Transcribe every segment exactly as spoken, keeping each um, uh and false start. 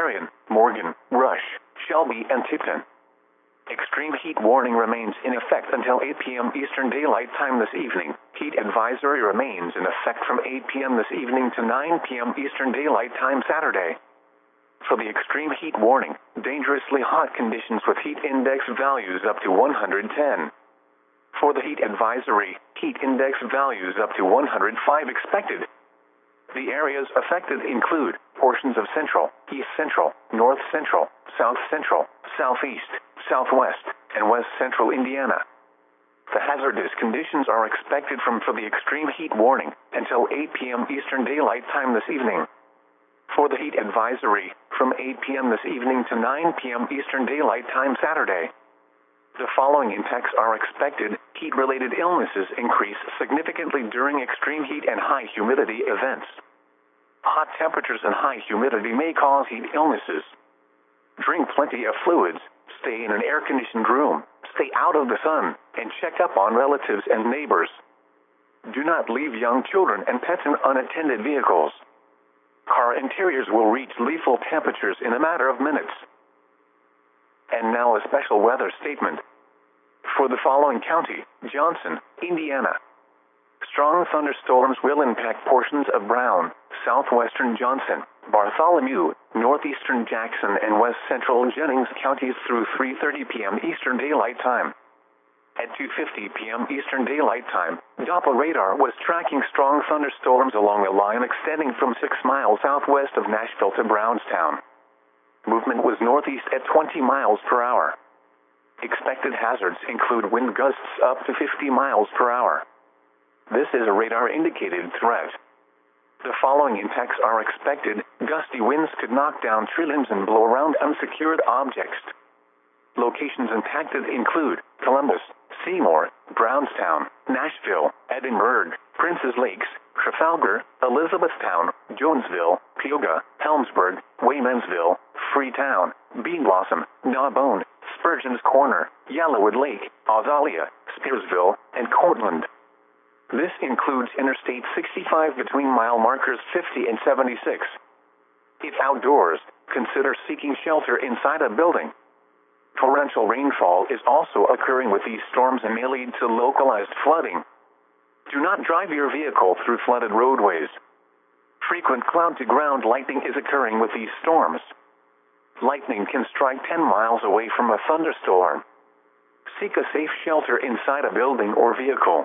Marion, Morgan, Rush, Shelby, and Tipton. Extreme heat warning remains in effect until eight p m Eastern Daylight Time this evening. Heat advisory remains in effect from eight p m this evening to nine p m Eastern Daylight Time Saturday. For the extreme heat warning, dangerously hot conditions with heat index values up to one hundred ten. For the heat advisory, heat index values up to one hundred five expected. The areas affected include portions of central, east central, north central, south central, southeast, southwest, and west central Indiana. The hazardous conditions are expected from for the extreme heat warning until eight p m Eastern Daylight Time this evening. For the heat advisory, from eight p m this evening to nine p m Eastern Daylight Time Saturday. The following impacts are expected. Heat-related illnesses increase significantly during extreme heat and high humidity events. Hot temperatures and high humidity may cause heat illnesses. Drink plenty of fluids, stay in an air-conditioned room, stay out of the sun, and check up on relatives and neighbors. Do not leave young children and pets in unattended vehicles. Car interiors will reach lethal temperatures in a matter of minutes. And now a special weather statement. For the following county, Johnson, Indiana. Strong thunderstorms will impact portions of Brown, southwestern Johnson, Bartholomew, northeastern Jackson, and west central Jennings counties through three thirty p m Eastern Daylight Time. At two fifty p m Eastern Daylight Time, Doppler radar was tracking strong thunderstorms along a line extending from six miles southwest of Nashville to Brownstown. Movement was northeast at twenty miles per hour. Expected hazards include wind gusts up to fifty miles per hour. This is a radar-indicated threat. The following impacts are expected. Gusty winds could knock down tree limbs and blow around unsecured objects. Locations impacted include Columbus, Seymour, Brownstown, Nashville, Edinburgh, Princes Lakes, Trafalgar, Elizabethtown, Jonesville, Peoga, Helmsburg, Waymansville, Freetown, Bean Blossom, Narbonne, Spurgeon's Corner, Yellowwood Lake, Azalea, Spearsville, and Cortland. This includes Interstate sixty-five between mile markers fifty and seventy-six. If outdoors, consider seeking shelter inside a building. Torrential rainfall is also occurring with these storms and may lead to localized flooding. Do not drive your vehicle through flooded roadways. Frequent cloud-to-ground lightning is occurring with these storms. Lightning can strike ten miles away from a thunderstorm. Seek a safe shelter inside a building or vehicle.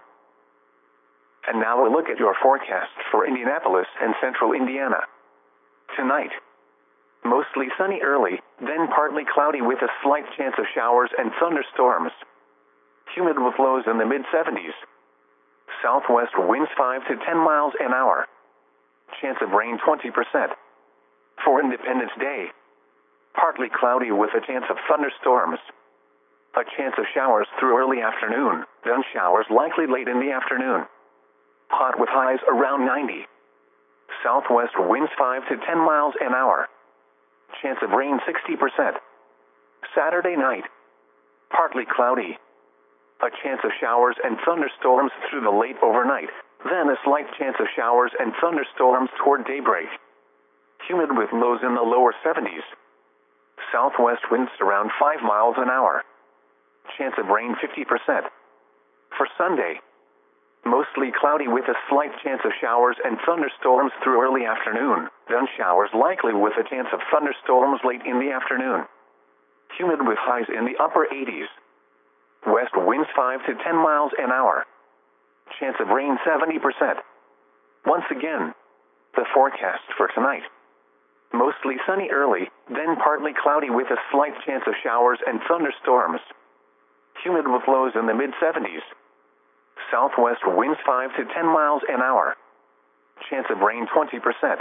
And now a look at your forecast for Indianapolis and central Indiana. Tonight, mostly sunny early, then partly cloudy with a slight chance of showers and thunderstorms. Humid with lows in the mid seventies. Southwest winds five to ten miles an hour. Chance of rain twenty percent. For Independence Day, partly cloudy with a chance of thunderstorms. A chance of showers through early afternoon, then showers likely late in the afternoon. Hot with highs around ninety. Southwest winds five to ten miles an hour. Chance of rain sixty percent. Saturday night, partly cloudy. A chance of showers and thunderstorms through the late overnight, then a slight chance of showers and thunderstorms toward daybreak. Humid with lows in the lower seventies. Southwest winds around five miles an hour. Chance of rain fifty percent. For Sunday, mostly cloudy with a slight chance of showers and thunderstorms through early afternoon, then showers likely with a chance of thunderstorms late in the afternoon. Humid with highs in the upper eighties. West winds five to ten miles an hour. Chance of rain seventy percent. Once again, the forecast for tonight. Mostly sunny early, then partly cloudy with a slight chance of showers and thunderstorms. Humid with lows in the mid seventies. Southwest winds five to ten miles an hour. Chance of rain twenty percent.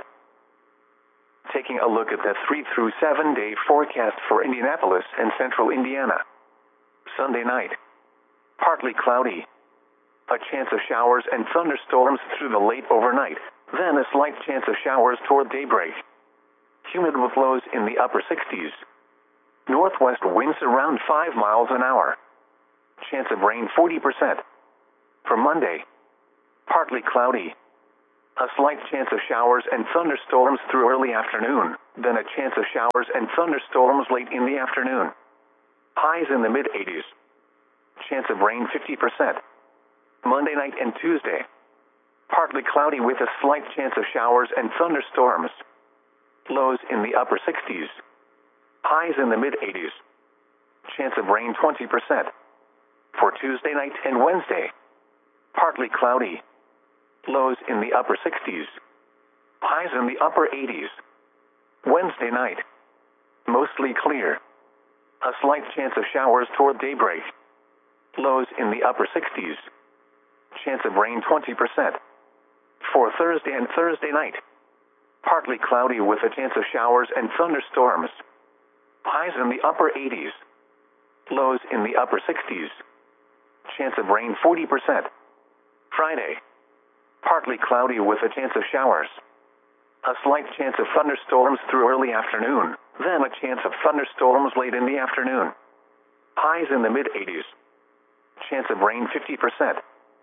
Taking a look at the three through seven day forecast for Indianapolis and central Indiana. Sunday night, partly cloudy. A chance of showers and thunderstorms through the late overnight, then a slight chance of showers toward daybreak. Humid with lows in the upper sixties. Northwest winds around five miles an hour. Chance of rain forty percent. For Monday, partly cloudy. A slight chance of showers and thunderstorms through early afternoon, then a chance of showers and thunderstorms late in the afternoon. Highs in the mid eighties. Chance of rain fifty percent. Monday night and Tuesday. Partly cloudy with a slight chance of showers and thunderstorms. Lows in the upper sixties. Highs in the mid eighties. Chance of rain twenty percent. For Tuesday night and Wednesday. Partly cloudy. Lows in the upper sixties. Highs in the upper eighties. Wednesday night. Mostly clear. A slight chance of showers toward daybreak. Lows in the upper sixties. Chance of rain twenty percent. For Thursday and Thursday night. Partly cloudy with a chance of showers and thunderstorms. Highs in the upper eighties. Lows in the upper sixties. Chance of rain forty percent. Friday. Partly cloudy with a chance of showers. A slight chance of thunderstorms through early afternoon, then a chance of thunderstorms late in the afternoon. Highs in the mid eighties. Chance of rain fifty percent.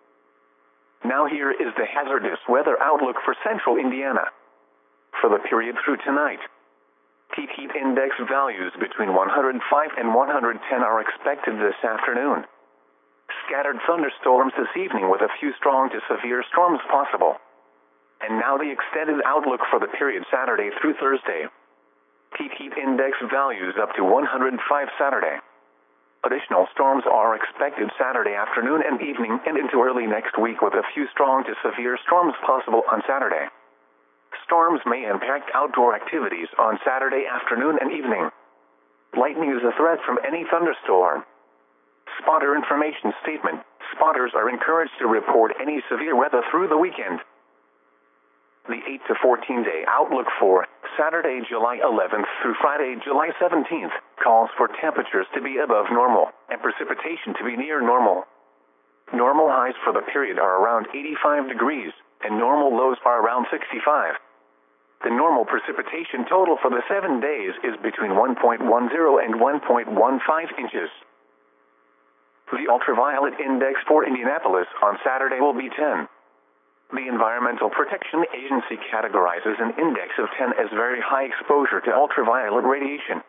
Now here is the hazardous weather outlook for central Indiana. For the period through tonight, heat heat index values between one hundred five and one hundred ten are expected this afternoon. Scattered thunderstorms this evening with a few strong to severe storms possible. And now the extended outlook for the period Saturday through Thursday. Heat heat index values up to one hundred five Saturday. Additional storms are expected Saturday afternoon and evening and into early next week with a few strong to severe storms possible on Saturday. Storms may impact outdoor activities on Saturday afternoon and evening. Lightning is a threat from any thunderstorm. Spotter information statement. Spotters are encouraged to report any severe weather through the weekend. The eight to fourteen day outlook for Saturday, July eleventh through Friday, July seventeenth, calls for temperatures to be above normal and precipitation to be near normal. Normal highs for the period are around eighty-five degrees, and normal lows are around sixty-five. The normal precipitation total for the seven days is between one point one zero and one point one five inches. The ultraviolet index for Indianapolis on Saturday will be ten. The Environmental Protection Agency categorizes an index of ten as very high exposure to ultraviolet radiation.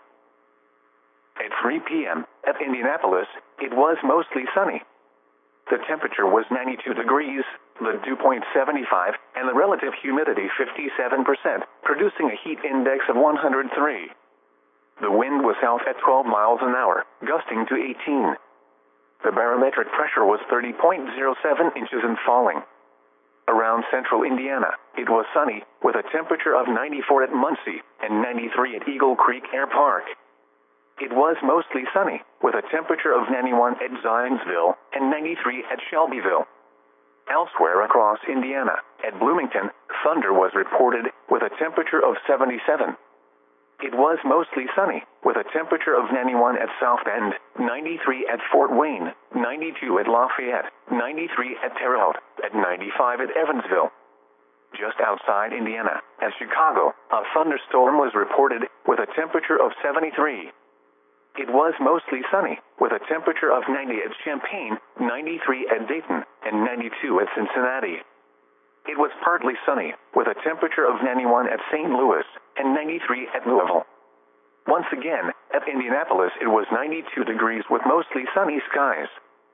At three p m at Indianapolis, it was mostly sunny. The temperature was ninety-two degrees, the dew point seventy-five, and the relative humidity fifty-seven percent, producing a heat index of one hundred three. The wind was south at twelve miles an hour, gusting to eighteen. The barometric pressure was thirty point zero seven inches and falling. Around central Indiana, it was sunny, with a temperature of ninety-four at Muncie and ninety-three at Eagle Creek Air Park. It was mostly sunny, with a temperature of ninety-one at Zionsville and ninety-three at Shelbyville. Elsewhere across Indiana, at Bloomington, thunder was reported, with a temperature of seventy-seven. It was mostly sunny, with a temperature of ninety-one at South Bend, ninety-three at Fort Wayne, ninety-two at Lafayette, ninety-three at Terre Haute, at ninety-five at Evansville. Just outside Indiana, at Chicago, a thunderstorm was reported, with a temperature of seventy-three. It was mostly sunny, with a temperature of ninety at Champaign, ninety-three at Dayton, and ninety-two at Cincinnati. It was partly sunny, with a temperature of ninety-one at Saint Louis, and ninety-three at Louisville. Once again, at Indianapolis it was ninety-two degrees with mostly sunny skies.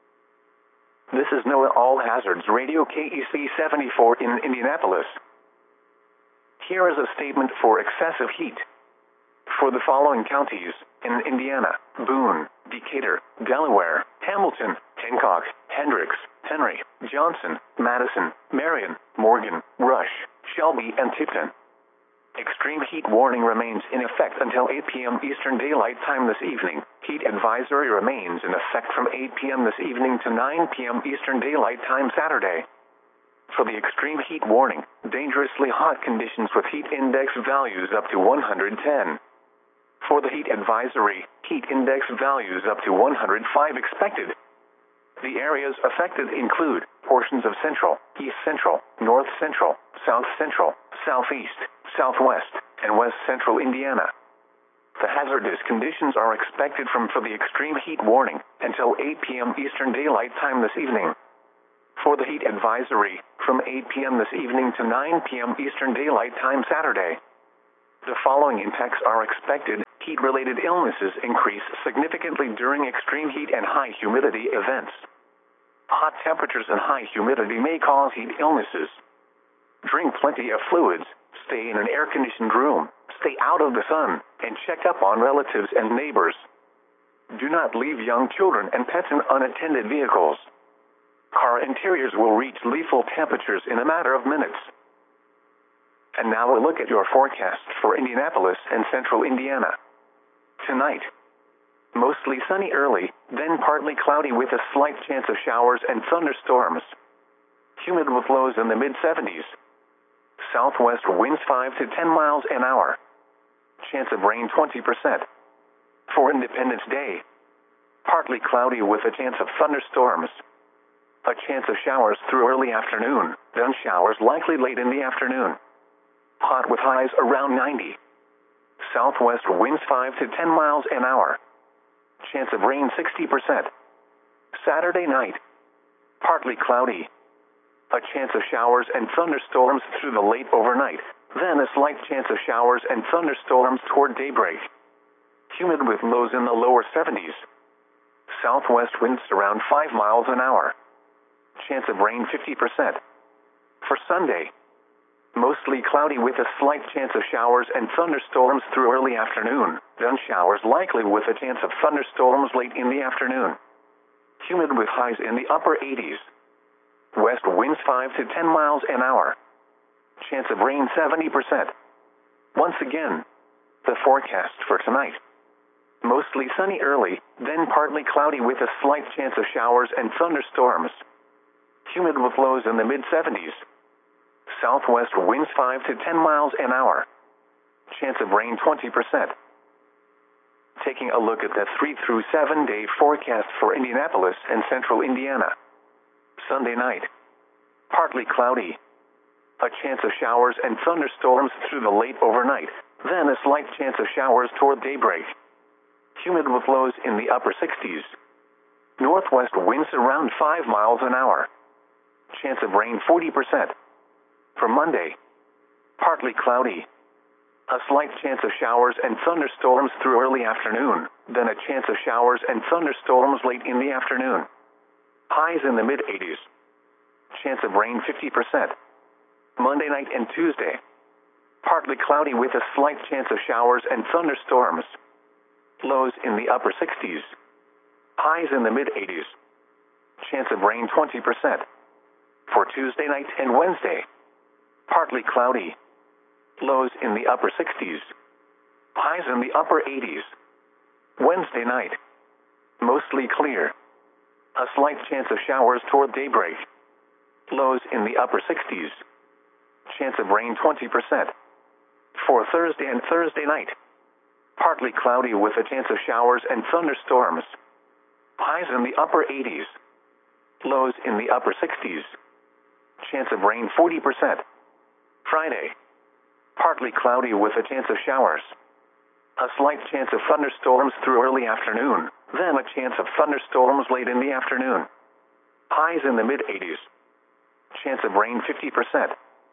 This is NOAA All Hazards Radio K E C seventy-four in Indianapolis. Here is a statement for excessive heat. For the following counties, in Indiana: Boone, Decatur, Delaware, Hamilton, Hancock, Hendricks, Henry, Johnson, Madison, Marion, Morgan, Rush, Shelby, and Tipton. Extreme heat warning remains in effect until eight p m Eastern Daylight Time this evening. Heat advisory remains in effect from eight p m this evening to nine p m Eastern Daylight Time Saturday. For the extreme heat warning, dangerously hot conditions with heat index values up to one hundred ten. For the heat advisory, heat index values up to one hundred five expected. The areas affected include portions of central, east central, north central, south central, southeast, southwest, and west central Indiana. The hazardous conditions are expected from for the extreme heat warning until eight p m Eastern Daylight Time this evening. For the heat advisory, from eight p m this evening to nine p m Eastern Daylight Time Saturday. The following impacts are expected. Heat-related illnesses increase significantly during extreme heat and high humidity events. Hot temperatures and high humidity may cause heat illnesses. Drink plenty of fluids, stay in an air-conditioned room, stay out of the sun, and check up on relatives and neighbors. Do not leave young children and pets in unattended vehicles. Car interiors will reach lethal temperatures in a matter of minutes. And now a look at your forecast for Indianapolis and central Indiana. Tonight, mostly sunny early, then partly cloudy with a slight chance of showers and thunderstorms. Humid with lows in the mid seventies. Southwest winds five to ten miles an hour. Chance of rain twenty percent. For Independence Day, partly cloudy with a chance of thunderstorms. A chance of showers through early afternoon, then showers likely late in the afternoon. Hot with highs around ninety. Southwest winds five to ten miles an hour. Chance of rain sixty percent. Saturday night, partly cloudy. A chance of showers and thunderstorms through the late overnight, then a slight chance of showers and thunderstorms toward daybreak. Humid with lows in the lower seventies. Southwest winds around five miles an hour. Chance of rain fifty percent. For Sunday, mostly cloudy with a slight chance of showers and thunderstorms through early afternoon, then showers likely with a chance of thunderstorms late in the afternoon. Humid with highs in the upper eighties. West winds five to ten miles an hour. Chance of rain seventy percent. Once again, the forecast for tonight. Mostly sunny early, then partly cloudy with a slight chance of showers and thunderstorms. Humid with lows in the mid seventies. Southwest winds five to ten miles an hour. Chance of rain twenty percent. Taking a look at the three through seven day forecast for Indianapolis and central Indiana. Sunday night, partly cloudy. A chance of showers and thunderstorms through the late overnight, then a slight chance of showers toward daybreak. Humid with lows in the upper sixties. Northwest winds around five miles an hour. Chance of rain forty percent. For Monday, partly cloudy. A slight chance of showers and thunderstorms through early afternoon, then a chance of showers and thunderstorms late in the afternoon. Highs in the mid eighties. Chance of rain fifty percent. Monday night and Tuesday, partly cloudy with a slight chance of showers and thunderstorms. Lows in the upper sixties. Highs in the mid eighties. Chance of rain twenty percent. For Tuesday night and Wednesday, partly cloudy. Lows in the upper sixties. Highs in the upper eighties. Wednesday night, mostly clear. A slight chance of showers toward daybreak. Lows in the upper sixties. Chance of rain twenty percent. For Thursday and Thursday night, partly cloudy with a chance of showers and thunderstorms. Highs in the upper eighties. Lows in the upper sixties. Chance of rain forty percent. Friday, partly cloudy with a chance of showers. A slight chance of thunderstorms through early afternoon, then a chance of thunderstorms late in the afternoon. Highs in the mid eighties. Chance of rain fifty percent.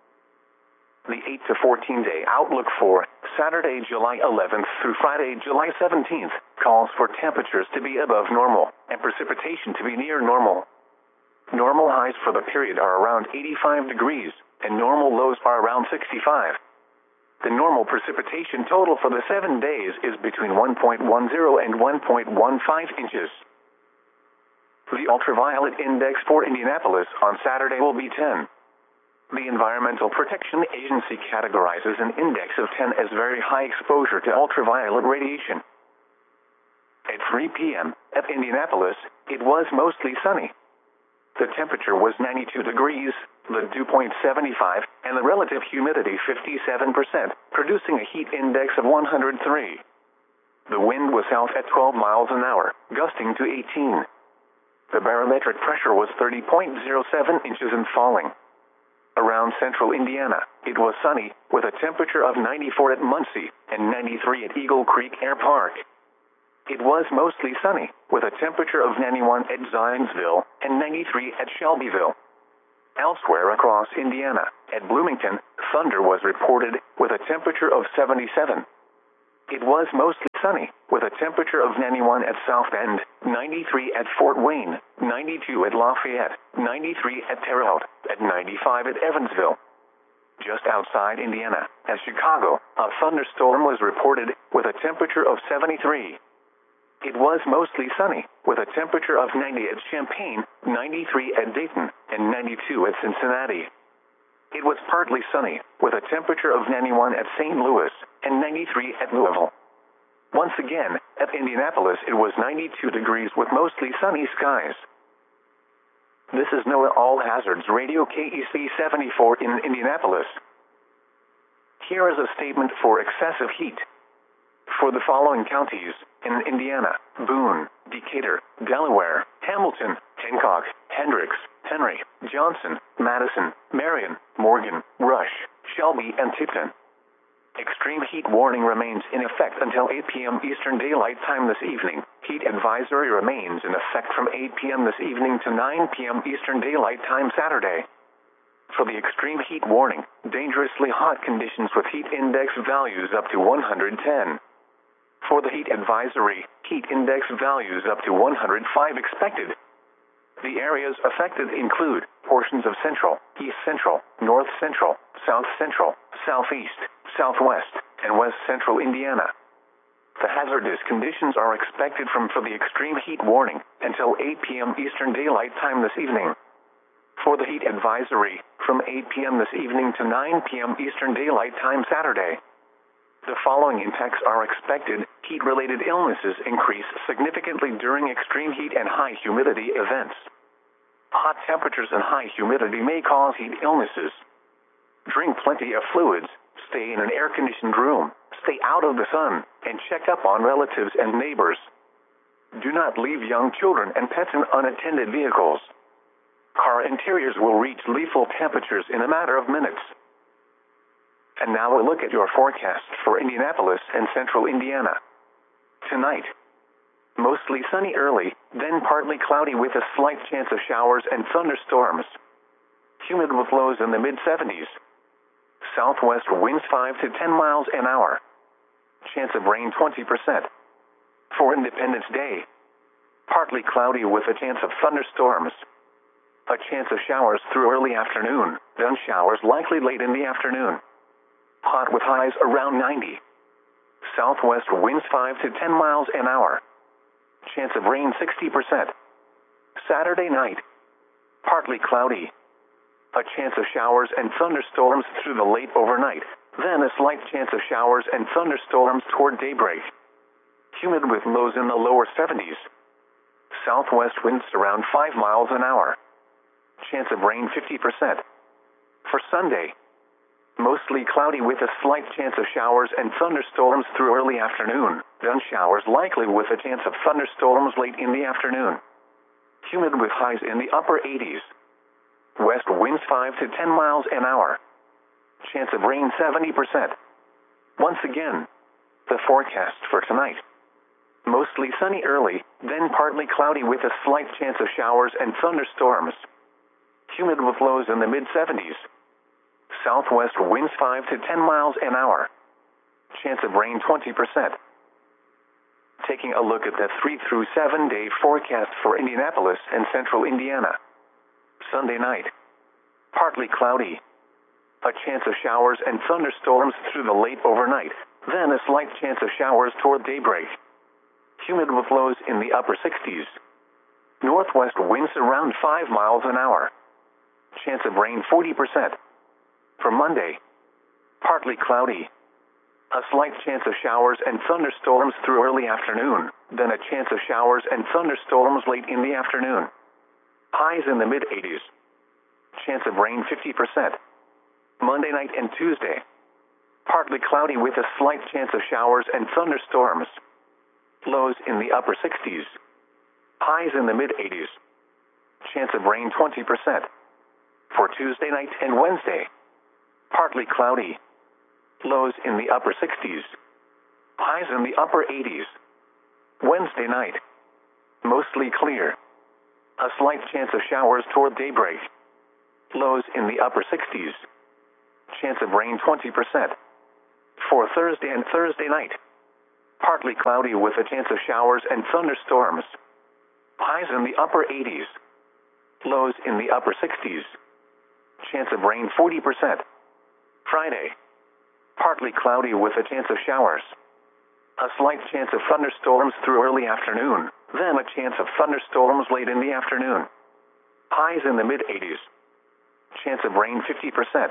The eight to fourteen day outlook for Saturday, July eleventh through Friday, July seventeenth, calls for temperatures to be above normal and precipitation to be near normal. Normal highs for the period are around eighty-five degrees, and normal lows are around sixty-five. The normal precipitation total for the seven days is between one point one zero and one point one five inches. The ultraviolet index for Indianapolis on Saturday will be ten. The Environmental Protection Agency categorizes an index of ten as very high exposure to ultraviolet radiation. At three p m at Indianapolis, it was mostly sunny. The temperature was ninety-two degrees, the dew point seventy-five, and the relative humidity fifty-seven percent, producing a heat index of one hundred three. The wind was south at twelve miles an hour, gusting to eighteen. The barometric pressure was thirty point zero seven inches and falling. Around central Indiana, it was sunny, with a temperature of ninety-four at Muncie and ninety-three at Eagle Creek Air Park. It was mostly sunny, with a temperature of ninety-one at Zionsville and ninety-three at Shelbyville. Elsewhere across Indiana, at Bloomington, thunder was reported, with a temperature of seventy-seven. It was mostly sunny, with a temperature of ninety-one at South Bend, ninety-three at Fort Wayne, ninety-two at Lafayette, ninety-three at Terre Haute, at ninety-five at Evansville. Just outside Indiana, at Chicago, a thunderstorm was reported, with a temperature of seventy-three. It was mostly sunny, with a temperature of ninety at Champaign, ninety-three at Dayton, and ninety-two at Cincinnati. It was partly sunny, with a temperature of ninety-one at Saint Louis, and ninety-three at Louisville. Once again, at Indianapolis it was ninety-two degrees with mostly sunny skies. This is NOAA All Hazards Radio K E C seventy-four in Indianapolis. Here is a statement for excessive heat. For the following counties, in Indiana: Boone, Decatur, Delaware, Hamilton, Hancock, Hendricks, Henry, Johnson, Madison, Marion, Morgan, Rush, Shelby, and Tipton. Extreme heat warning remains in effect until eight p m Eastern Daylight Time this evening. Heat advisory remains in effect from eight p m this evening to nine p m Eastern Daylight Time Saturday. For the extreme heat warning, dangerously hot conditions with heat index values up to one hundred ten. For the heat advisory, heat index values up to one hundred five expected. The areas affected include portions of central, east central, north central, south central, southeast, southwest, and west central Indiana. The hazardous conditions are expected from for the extreme heat warning until eight p m Eastern Daylight Time this evening. For the heat advisory, from eight p m this evening to nine p m Eastern Daylight Time Saturday. The following impacts are expected. Heat-related illnesses increase significantly during extreme heat and high humidity events. Hot temperatures and high humidity may cause heat illnesses. Drink plenty of fluids, stay in an air-conditioned room, stay out of the sun, and check up on relatives and neighbors. Do not leave young children and pets in unattended vehicles. Car interiors will reach lethal temperatures in a matter of minutes. And now a look at your forecast for Indianapolis and central Indiana. Tonight, mostly sunny early, then partly cloudy with a slight chance of showers and thunderstorms. Humid with lows in the mid seventies. Southwest winds five to ten miles an hour. Chance of rain twenty percent. For Independence Day, partly cloudy with a chance of thunderstorms. A chance of showers through early afternoon, then showers likely late in the afternoon. Hot with highs around ninety. Southwest winds five to ten miles an hour. Chance of rain sixty percent. Saturday night, partly cloudy. A chance of showers and thunderstorms through the late overnight, then a slight chance of showers and thunderstorms toward daybreak. Humid with lows in the lower seventies. Southwest winds around five miles an hour. Chance of rain fifty percent. For Sunday, mostly cloudy with a slight chance of showers and thunderstorms through early afternoon, then showers likely with a chance of thunderstorms late in the afternoon. Humid with highs in the upper eighties. West winds five to ten miles an hour. Chance of rain seventy percent. Once again, the forecast for tonight. Mostly sunny early, then partly cloudy with a slight chance of showers and thunderstorms. Humid with lows in the mid seventies. Southwest winds five to ten miles an hour. Chance of rain twenty percent. Taking a look at the three through seven day forecast for Indianapolis and central Indiana. Sunday night, partly cloudy. A chance of showers and thunderstorms through the late overnight, then a slight chance of showers toward daybreak. Humid with lows in the upper sixties. Northwest winds around five miles an hour. Chance of rain forty percent. For Monday, partly cloudy. A slight chance of showers and thunderstorms through early afternoon, then a chance of showers and thunderstorms late in the afternoon. Highs in the mid eighties. Chance of rain fifty percent. Monday night and Tuesday, partly cloudy with a slight chance of showers and thunderstorms. Lows in the upper sixties. Highs in the mid eighties. Chance of rain twenty percent. For Tuesday night and Wednesday, partly cloudy. Lows in the upper sixties. Highs in the upper eighties. Wednesday night, mostly clear. A slight chance of showers toward daybreak. lows in the upper sixties. Chance of rain twenty percent. For Thursday and Thursday night, partly cloudy with a chance of showers and thunderstorms. Highs in the upper eighties. Lows in the upper sixties. Chance of rain forty percent. Friday, partly cloudy with a chance of showers. A slight chance of thunderstorms through early afternoon, then a chance of thunderstorms late in the afternoon. Highs in the mid-eighties. Chance of rain fifty percent.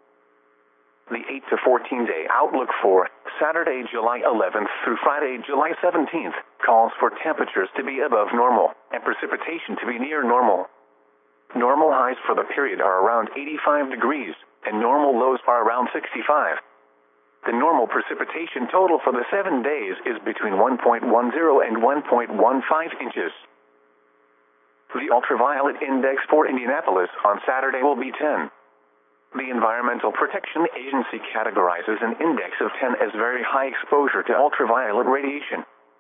The eight to fourteen day outlook for Saturday, July eleventh through Friday, July seventeenth, calls for temperatures to be above normal and precipitation to be near normal. Normal highs for the period are around eighty-five degrees, and normal lows are around sixty-five. The normal precipitation total for the seven days is between one point one zero and one point one five inches. The ultraviolet index for Indianapolis on Saturday will be ten. The Environmental Protection Agency categorizes an index of ten as very high exposure to ultraviolet radiation.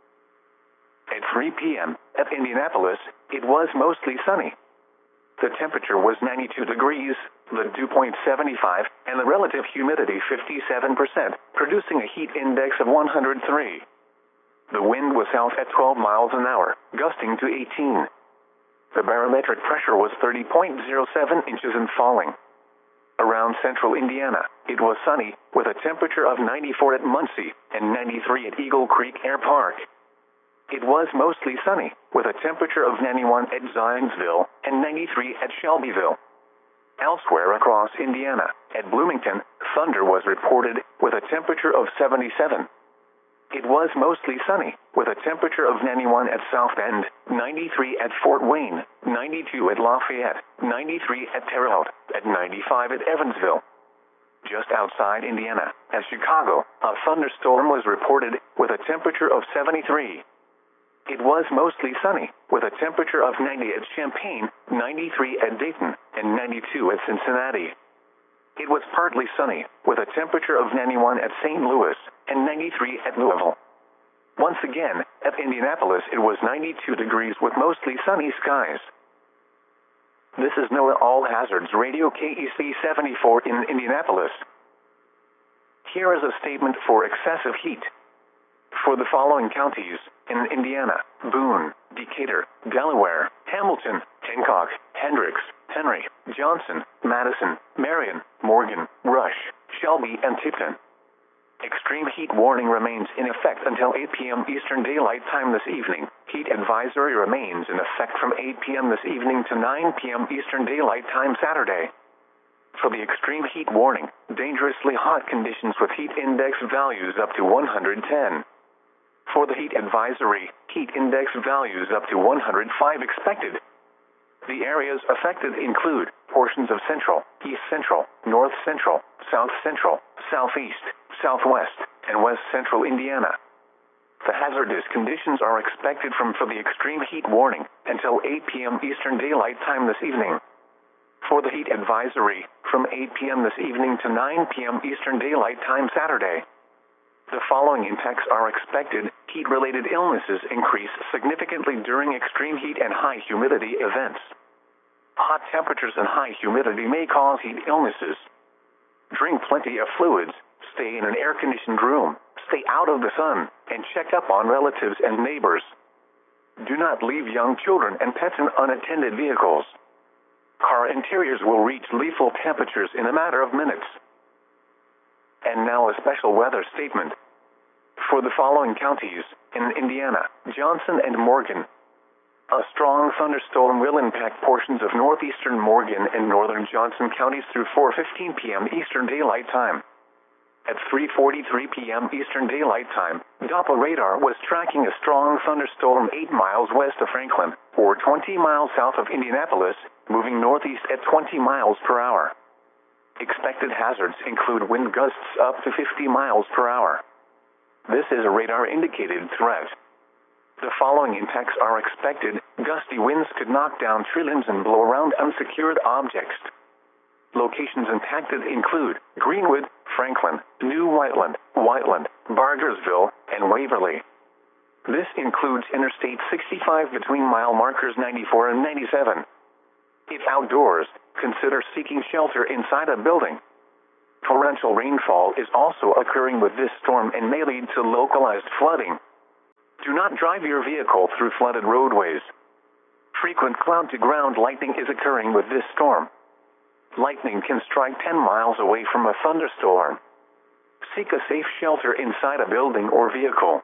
At three p m at Indianapolis, it was mostly sunny. The temperature was ninety-two degrees, the dew point seventy-five, and the relative humidity fifty-seven percent, producing a heat index of one hundred three. The wind was south at twelve miles an hour, gusting to eighteen. The barometric pressure was thirty point zero seven inches and falling. Around central Indiana, it was sunny, with a temperature of ninety-four at Muncie and ninety-three at Eagle Creek Air Park. It was mostly sunny, with a temperature of ninety-one at Zionsville and ninety-three at Shelbyville. Elsewhere across Indiana, at Bloomington, thunder was reported, with a temperature of seventy-seven. It was mostly sunny, with a temperature of ninety-one at South Bend, ninety-three at Fort Wayne, ninety-two at Lafayette, ninety-three at Terre Haute, and ninety-five at Evansville. Just outside Indiana, at Chicago, a thunderstorm was reported, with a temperature of seventy-three. It was mostly sunny, with a temperature of ninety at Champaign, ninety-three at Dayton, and ninety-two at Cincinnati. It was partly sunny, with a temperature of ninety-one at Saint Louis, and ninety-three at Louisville. Once again, at Indianapolis it was ninety-two degrees with mostly sunny skies. This is NOAA All Hazards Radio K E C seventy-four in Indianapolis. Here is a statement for excessive heat. For the following counties, in Indiana: Boone, Decatur, Delaware, Hamilton, Hancock, Hendricks, Henry, Johnson, Madison, Marion, Morgan, Rush, Shelby, and Tipton. Extreme heat warning remains in effect until eight p m Eastern Daylight Time this evening. Heat advisory remains in effect from eight p m this evening to nine p m Eastern Daylight Time Saturday. For the extreme heat warning, dangerously hot conditions with heat index values up to one hundred ten. For the heat advisory, heat index values up to one hundred five expected. The areas affected include portions of central, east central, north central, south central, southeast, southwest, and west central Indiana. The hazardous conditions are expected from for the extreme heat warning until eight p m Eastern Daylight Time this evening. For the heat advisory, from eight p m this evening to nine p m Eastern Daylight Time Saturday. The following impacts are expected. Heat-related illnesses increase significantly during extreme heat and high humidity events. Hot temperatures and high humidity may cause heat illnesses. Drink plenty of fluids, stay in an air-conditioned room, stay out of the sun, and check up on relatives and neighbors. Do not leave young children and pets in unattended vehicles. Car interiors will reach lethal temperatures in a matter of minutes. And now a special weather statement. For the following counties, in Indiana, Johnson and Morgan. A strong thunderstorm will impact portions of northeastern Morgan and northern Johnson counties through four fifteen p m Eastern Daylight Time. At three forty-three p m Eastern Daylight Time, Doppler radar was tracking a strong thunderstorm eight miles west of Franklin, or twenty miles south of Indianapolis, moving northeast at twenty miles per hour. Expected hazards include wind gusts up to fifty miles per hour. This is a radar-indicated threat. The following impacts are expected. Gusty winds could knock down tree limbs and blow around unsecured objects. Locations impacted include Greenwood, Franklin, New Whiteland, Whiteland, Bargersville, and Waverly. This includes Interstate sixty-five between mile markers ninety-four and ninety-seven. If outdoors, consider seeking shelter inside a building. Torrential rainfall is also occurring with this storm and may lead to localized flooding. Do not drive your vehicle through flooded roadways. Frequent cloud-to-ground lightning is occurring with this storm. Lightning can strike ten miles away from a thunderstorm. Seek a safe shelter inside a building or vehicle.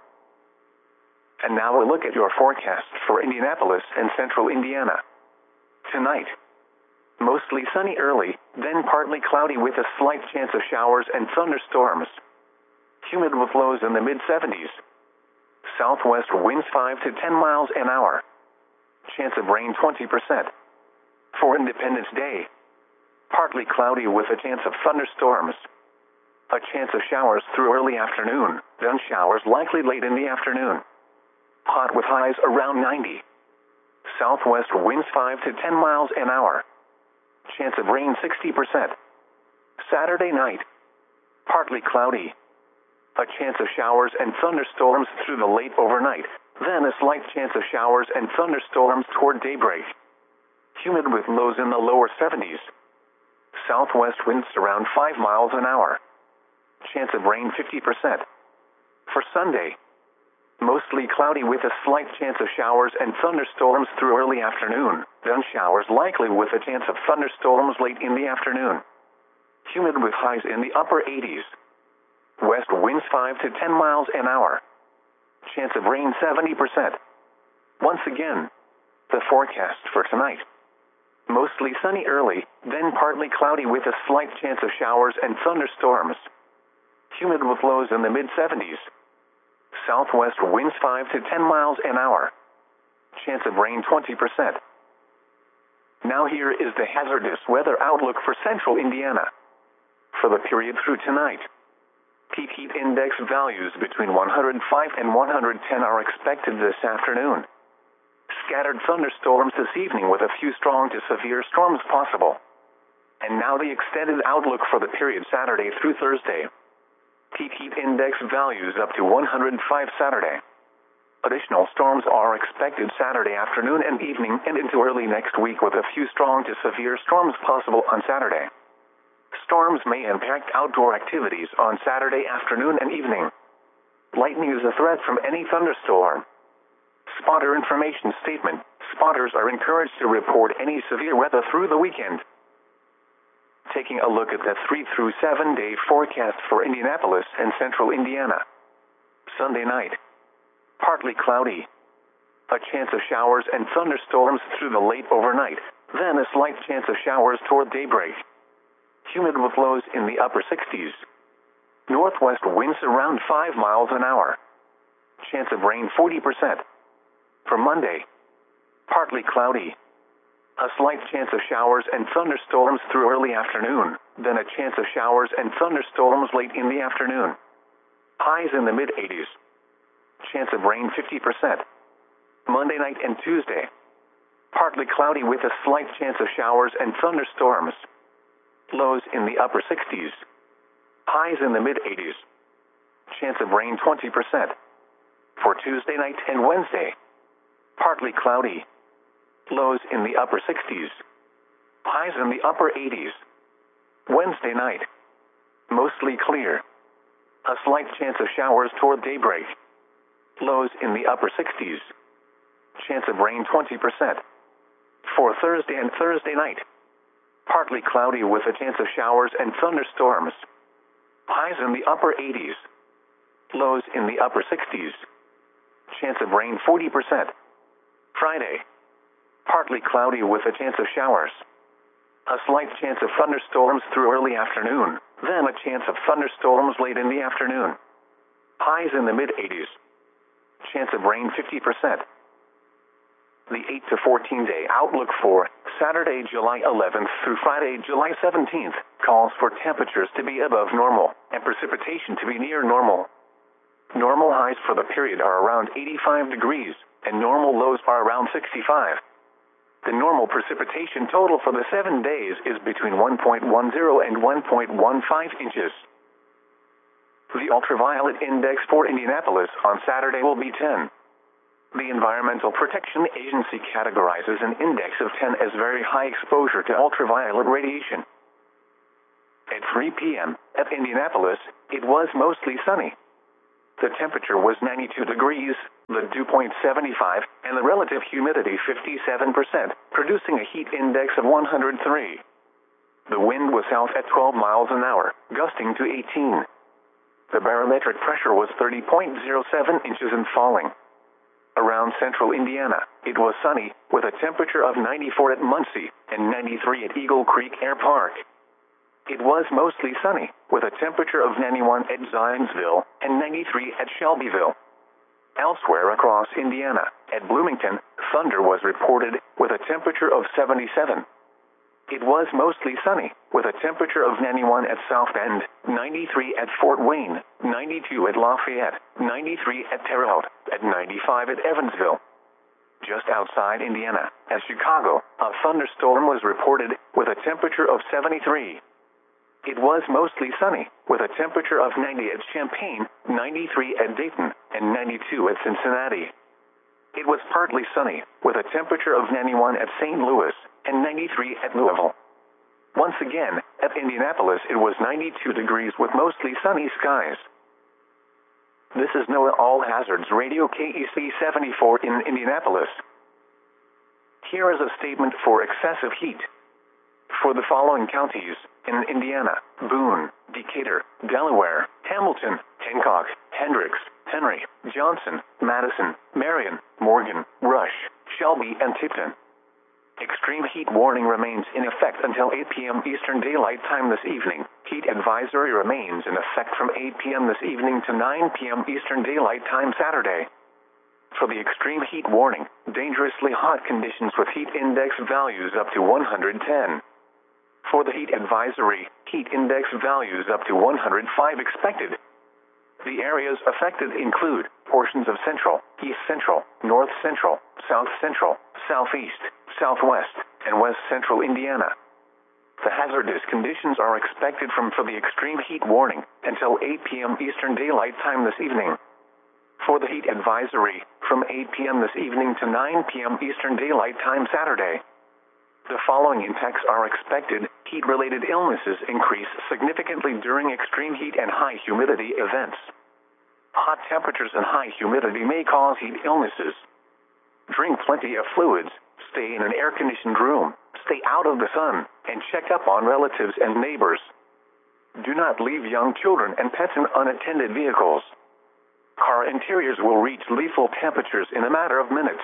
And now a look at your forecast for Indianapolis and central Indiana. Tonight, mostly sunny early, then partly cloudy with a slight chance of showers and thunderstorms. Humid with lows in the mid seventies. Southwest winds five to ten miles an hour. Chance of rain twenty percent. For Independence Day, partly cloudy with a chance of thunderstorms. A chance of showers through early afternoon, then showers likely late in the afternoon. Hot with highs around ninety. Southwest winds five to ten miles an hour. Chance of rain sixty percent. Saturday night, partly cloudy. A chance of showers and thunderstorms through the late overnight, then a slight chance of showers and thunderstorms toward daybreak. Humid with lows in the lower seventies. Southwest winds around five miles an hour. Chance of rain fifty percent. For Sunday, mostly cloudy with a slight chance of showers and thunderstorms through early afternoon, then showers likely with a chance of thunderstorms late in the afternoon. Humid with highs in the upper eighties. West winds five to ten miles an hour. Chance of rain seventy percent. Once again, the forecast for tonight. Mostly sunny early, then partly cloudy with a slight chance of showers and thunderstorms. Humid with lows in the mid seventies. Southwest winds five to ten miles an hour. Chance of rain twenty percent. Now here is the hazardous weather outlook for central Indiana. For the period through tonight, peak heat index values between one hundred five and one hundred ten are expected this afternoon. Scattered thunderstorms this evening with a few strong to severe storms possible. And now the extended outlook for the period Saturday through Thursday. Peak heat index values up to one hundred five Saturday. Additional storms are expected Saturday afternoon and evening and into early next week with a few strong to severe storms possible on Saturday. Storms may impact outdoor activities on Saturday afternoon and evening. Lightning is a threat from any thunderstorm. Spotter information statement. Spotters are encouraged to report any severe weather through the weekend. Taking a look at the three through seven day forecast for Indianapolis and central Indiana. Sunday night, partly cloudy. A chance of showers and thunderstorms through the late overnight, then a slight chance of showers toward daybreak. Humid with lows in the upper sixties. Northwest winds around five miles an hour. Chance of rain forty percent. For Monday, partly cloudy. A slight chance of showers and thunderstorms through early afternoon, then a chance of showers and thunderstorms late in the afternoon. Highs in the mid eighties. Chance of rain fifty percent. Monday night and Tuesday, partly cloudy with a slight chance of showers and thunderstorms. Lows in the upper sixties. Highs in the mid eighties. Chance of rain twenty percent. For Tuesday night and Wednesday, partly cloudy. Lows in the upper sixties. Highs in the upper eighties. Wednesday night, mostly clear. A slight chance of showers toward daybreak. Lows in the upper sixties. Chance of rain twenty percent. For Thursday and Thursday night, partly cloudy with a chance of showers and thunderstorms. Highs in the upper eighties. Lows in the upper sixties. Chance of rain forty percent. Friday, partly cloudy with a chance of showers. A slight chance of thunderstorms through early afternoon, then a chance of thunderstorms late in the afternoon. Highs in the mid eighties. Chance of rain fifty percent. The eight to fourteen day outlook for Saturday, July eleventh through Friday, July seventeenth, calls for temperatures to be above normal and precipitation to be near normal. Normal highs for the period are around eighty-five degrees, and normal lows are around sixty-five. The normal precipitation total for the seven days is between one point one zero and one point one five inches. The ultraviolet index for Indianapolis on Saturday will be ten. The Environmental Protection Agency categorizes an index of ten as very high exposure to ultraviolet radiation. At three p m at Indianapolis, it was mostly sunny. The temperature was ninety-two degrees, the dew point seventy-five, and the relative humidity fifty-seven percent, producing a heat index of one hundred three. The wind was south at twelve miles an hour, gusting to eighteen. The barometric pressure was thirty point zero seven inches and falling. Around central Indiana, it was sunny, with a temperature of ninety-four at Muncie and ninety-three at Eagle Creek Air Park. It was mostly sunny, with a temperature of ninety-one at Zionsville and ninety-three at Shelbyville. Elsewhere across Indiana, at Bloomington, thunder was reported, with a temperature of seventy-seven. It was mostly sunny, with a temperature of ninety-one at South Bend, ninety-three at Fort Wayne, ninety-two at Lafayette, ninety-three at Terre Haute, at ninety-five at Evansville. Just outside Indiana, at Chicago, a thunderstorm was reported, with a temperature of seventy-three. It was mostly sunny, with a temperature of ninety at Champaign, ninety-three at Dayton, and ninety-two at Cincinnati. It was partly sunny, with a temperature of ninety-one at Saint Louis, and ninety-three at Louisville. Once again, at Indianapolis it was ninety-two degrees with mostly sunny skies. This is NOAA All Hazards Radio K E C seventy-four in Indianapolis. Here is a statement for excessive heat. For the following counties, in Indiana: Boone, Decatur, Delaware, Hamilton, Hancock, Hendricks, Henry, Johnson, Madison, Marion, Morgan, Rush, Shelby, and Tipton. Extreme heat warning remains in effect until eight p m Eastern Daylight Time this evening. Heat advisory remains in effect from eight p m this evening to nine p m Eastern Daylight Time Saturday. For the extreme heat warning, dangerously hot conditions with heat index values up to one hundred ten. For the heat advisory, heat index values up to one hundred five expected. The areas affected include portions of central, east central, north central, south central, southeast, southwest, and west central Indiana. The hazardous conditions are expected from for the extreme heat warning until eight p m Eastern Daylight Time this evening. For the heat advisory, from eight p m this evening to nine p m Eastern Daylight Time Saturday. The following impacts are expected. Heat-related illnesses increase significantly during extreme heat and high humidity events. Hot temperatures and high humidity may cause heat illnesses. Drink plenty of fluids, stay in an air-conditioned room, stay out of the sun, and check up on relatives and neighbors. Do not leave young children and pets in unattended vehicles. Car interiors will reach lethal temperatures in a matter of minutes.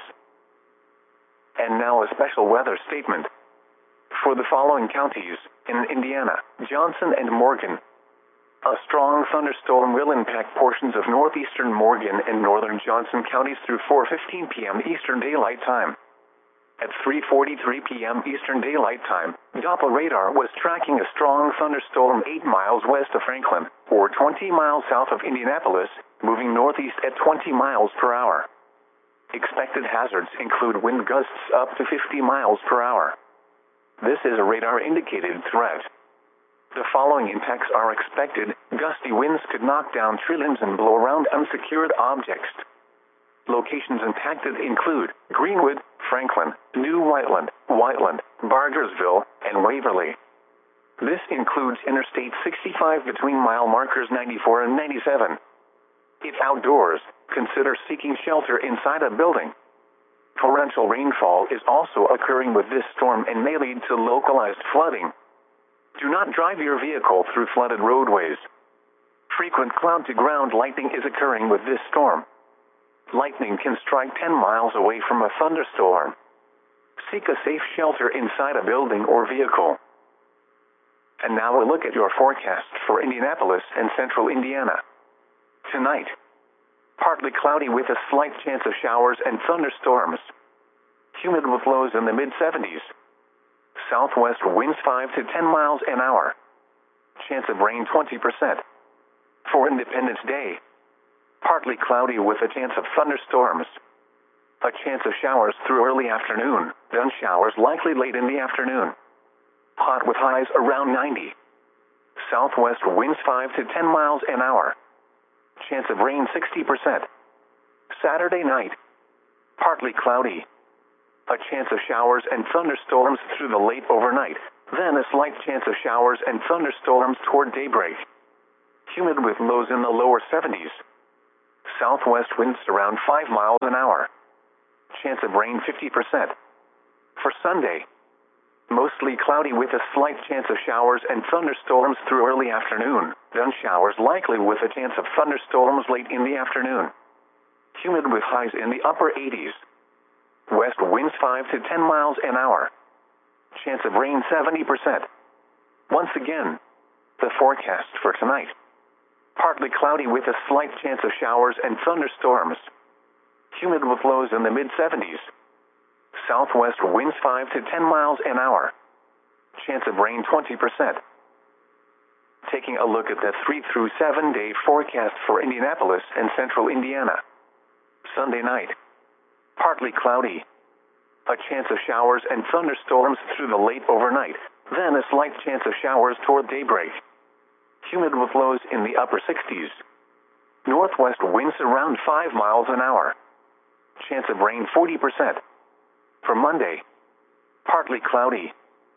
And now a special weather statement. For the following counties, in Indiana, Johnson and Morgan. A strong thunderstorm will impact portions of northeastern Morgan and northern Johnson counties through four fifteen p m Eastern Daylight Time. At three forty-three p m Eastern Daylight Time, Doppler radar was tracking a strong thunderstorm eight miles west of Franklin, or twenty miles south of Indianapolis, moving northeast at twenty miles per hour. Expected hazards include wind gusts up to fifty miles per hour. This is a radar-indicated threat. The following impacts are expected. Gusty winds could knock down tree limbs and blow around unsecured objects. Locations impacted include Greenwood, Franklin, New Whiteland, Whiteland, Bargersville, and Waverly. This includes Interstate sixty-five between mile markers ninety-four and ninety-seven. If outdoors, consider seeking shelter inside a building. Torrential rainfall is also occurring with this storm and may lead to localized flooding. Do not drive your vehicle through flooded roadways. Frequent cloud-to-ground lightning is occurring with this storm. Lightning can strike ten miles away from a thunderstorm. Seek a safe shelter inside a building or vehicle. And now a look at your forecast for Indianapolis and central Indiana. Tonight, partly cloudy with a slight chance of showers and thunderstorms. Humid with lows in the mid seventies. Southwest winds five to ten miles an hour. Chance of rain twenty percent. For Independence Day, partly cloudy with a chance of thunderstorms. A chance of showers through early afternoon, then showers likely late in the afternoon. Hot with highs around ninety. Southwest winds five to ten miles an hour. Chance of rain sixty percent. Saturday night, partly cloudy. A chance of showers and thunderstorms through the late overnight, then a slight chance of showers and thunderstorms toward daybreak. Humid with lows in the lower seventies. Southwest winds around five miles an hour. Chance of rain fifty percent. For Sunday, mostly cloudy with a slight chance of showers and thunderstorms through early afternoon, then showers likely with a chance of thunderstorms late in the afternoon. Humid with highs in the upper eighties. West winds five to ten miles an hour. Chance of rain seventy percent. Once again, the forecast for tonight. Partly cloudy with a slight chance of showers and thunderstorms. Humid with lows in the mid seventies. Southwest winds five to ten miles an hour. Chance of rain twenty percent. Taking a look at the three through seven day forecast for Indianapolis and central Indiana. Sunday night. Partly cloudy. A chance of showers and thunderstorms through the late overnight, then a slight chance of showers toward daybreak. Humid with lows in the upper sixties. Northwest winds around five miles an hour. Chance of rain forty percent. For Monday, partly cloudy.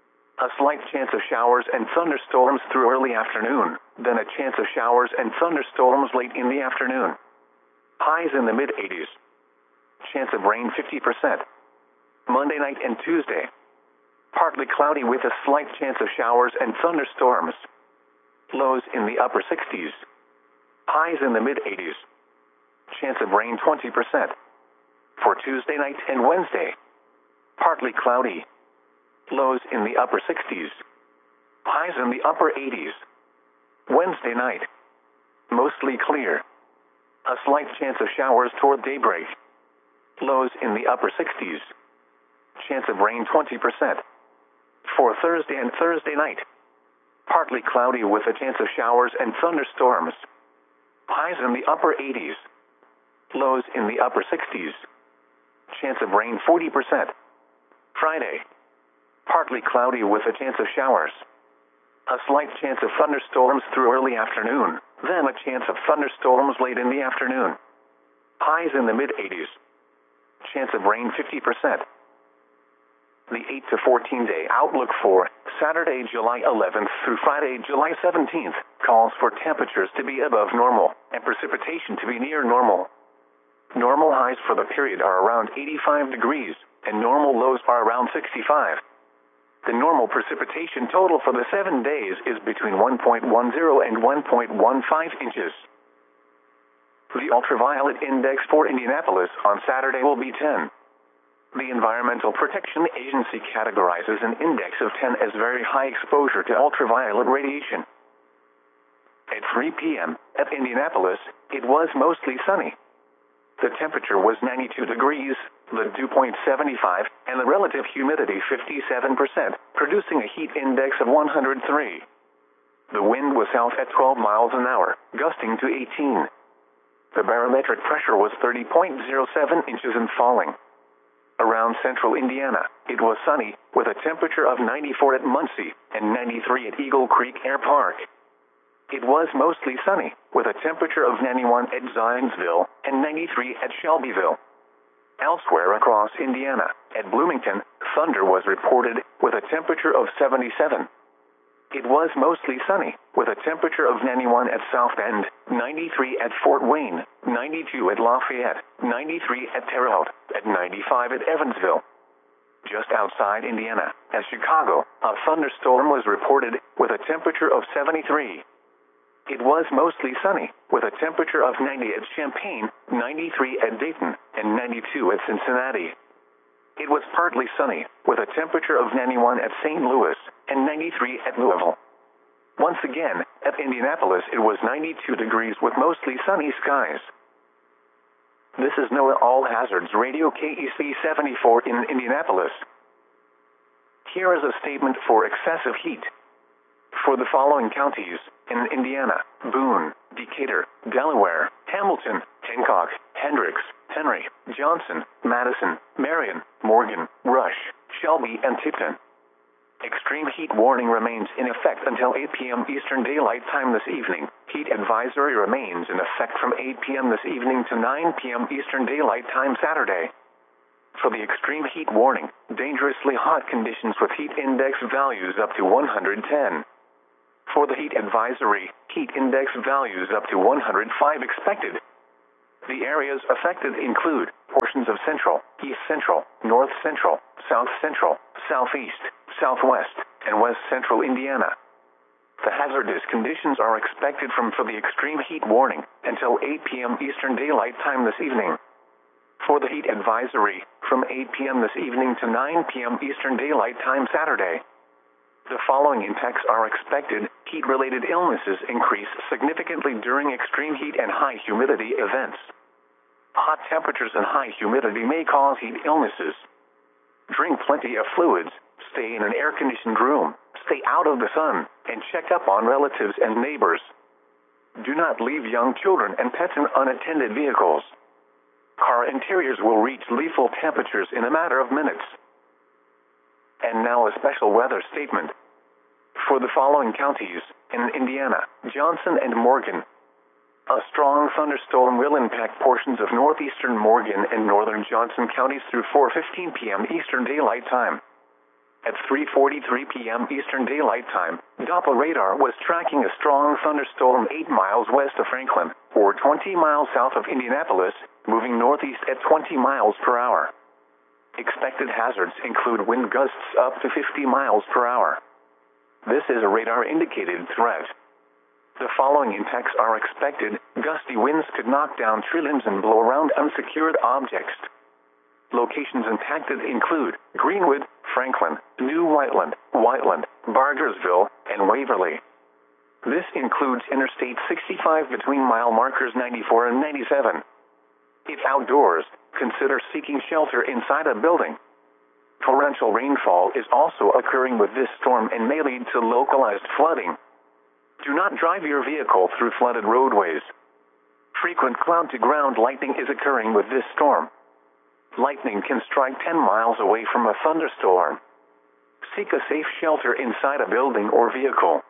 A slight chance of showers and thunderstorms through early afternoon, then a chance of showers and thunderstorms late in the afternoon. Highs in the mid eighties. Chance of rain fifty percent. Monday night and Tuesday, partly cloudy with a slight chance of showers and thunderstorms. Lows in the upper sixties. Highs in the mid eighties. Chance of rain twenty percent. For Tuesday night and Wednesday, partly cloudy. Lows in the upper sixties. Highs in the upper eighties. Wednesday night, mostly clear. A slight chance of showers toward daybreak. Lows in the upper sixties. Chance of rain twenty percent. For Thursday and Thursday night, partly cloudy with a chance of showers and thunderstorms. Highs in the upper eighties. Lows in the upper sixties. Chance of rain forty percent. Friday, partly cloudy with a chance of showers. A slight chance of thunderstorms through early afternoon, then a chance of thunderstorms late in the afternoon. Highs in the mid eighties. Chance of rain fifty percent. The eight to fourteen day outlook for Saturday, July eleventh through Friday, July seventeenth, calls for temperatures to be above normal and precipitation to be near normal. Normal highs for the period are around eighty-five degrees, and normal lows are around sixty-five. The normal precipitation total for the seven days is between one point one zero and one point one five inches. The ultraviolet index for Indianapolis on Saturday will be ten. The Environmental Protection Agency categorizes an index of ten as very high exposure to ultraviolet radiation. At three p m at Indianapolis, it was mostly sunny. The temperature was ninety-two degrees, the dew point seventy-five, and the relative humidity fifty-seven percent, producing a heat index of one hundred three. The wind was south at twelve miles an hour, gusting to eighteen. The barometric pressure was thirty point zero seven inches and falling. Around central Indiana, it was sunny, with a temperature of ninety-four at Muncie and ninety-three at Eagle Creek Air Park. It was mostly sunny, with a temperature of ninety-one at Zionsville and ninety-three at Shelbyville. Elsewhere across Indiana, at Bloomington, thunder was reported, with a temperature of seventy-seven. It was mostly sunny, with a temperature of ninety-one at South Bend, ninety-three at Fort Wayne, ninety-two at Lafayette, ninety-three at Terre Haute, at ninety-five at Evansville. Just outside Indiana, at Chicago, a thunderstorm was reported, with a temperature of seventy-three. It was mostly sunny, with a temperature of ninety at Champaign, ninety-three at Dayton, and ninety-two at Cincinnati. It was partly sunny, with a temperature of ninety-one at Saint Louis, and ninety-three at Louisville. Once again, at Indianapolis it was ninety-two degrees with mostly sunny skies. This is NOAA All Hazards Radio K E C seventy-four in Indianapolis. Here is a statement for excessive heat. For the following counties, in Indiana: Boone, Decatur, Delaware, Hamilton, Hancock, Hendricks, Henry, Johnson, Madison, Marion, Morgan, Rush, Shelby, and Tipton. Extreme heat warning remains in effect until eight p m Eastern Daylight Time this evening. Heat advisory remains in effect from eight p m this evening to nine p m Eastern Daylight Time Saturday. For the extreme heat warning, dangerously hot conditions with heat index values up to one hundred ten. For the heat advisory, heat index values up to one hundred five expected. The areas affected include portions of central, east central, north central, south central, southeast, southwest, and west central Indiana. The hazardous conditions are expected from for the extreme heat warning until eight p m Eastern Daylight Time this evening. For the heat advisory, from eight p m this evening to nine p m Eastern Daylight Time Saturday. The following impacts are expected. Heat-related illnesses increase significantly during extreme heat and high humidity events. Hot temperatures and high humidity may cause heat illnesses. Drink plenty of fluids, stay in an air-conditioned room, stay out of the sun, and check up on relatives and neighbors. Do not leave young children and pets in unattended vehicles. Car interiors will reach lethal temperatures in a matter of minutes. And now a special weather statement. For the following counties, in Indiana, Johnson and Morgan, a strong thunderstorm will impact portions of northeastern Morgan and northern Johnson counties through four fifteen p m Eastern Daylight Time. At three forty-three p m Eastern Daylight Time, Doppler radar was tracking a strong thunderstorm eight miles west of Franklin, or twenty miles south of Indianapolis, moving northeast at twenty miles per hour. Expected hazards include wind gusts up to fifty miles per hour. This is a radar-indicated threat. The following impacts are expected. Gusty winds could knock down tree limbs and blow around unsecured objects. Locations impacted include Greenwood, Franklin, New Whiteland, Whiteland, Bargersville, and Waverly. This includes Interstate sixty-five between mile markers ninety-four and ninety-seven. If outdoors, consider seeking shelter inside a building. Torrential rainfall is also occurring with this storm and may lead to localized flooding. Do not drive your vehicle through flooded roadways. Frequent cloud-to-ground lightning is occurring with this storm. Lightning can strike ten miles away from a thunderstorm. Seek a safe shelter inside a building or vehicle.